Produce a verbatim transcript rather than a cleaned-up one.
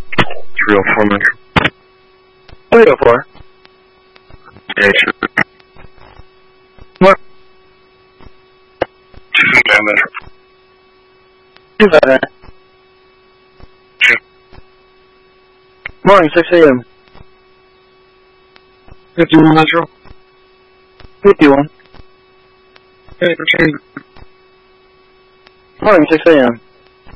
three oh four Metro. three oh four. Yeah, sure. What? two five Metro. two five. Sure. Morning, six a.m. fifty-one Metro. fifty-one. Okay, return. Morning, six a.m.